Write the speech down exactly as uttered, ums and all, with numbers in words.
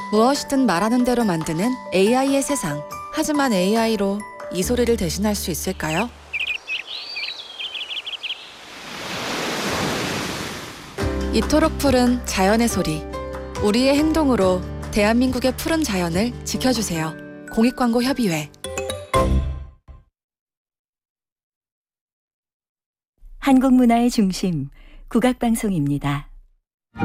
무엇이든 말하는 대로 만드는 에이아이의 세상. 하지만 에이아이로 이 소리를 대신할 수 있을까요? 이토록 푸른 자연의 소리. 우리의 행동으로 대한민국의 푸른 자연을 지켜주세요. 공익광고협의회. 한국문화의 중심, 국악방송입니다.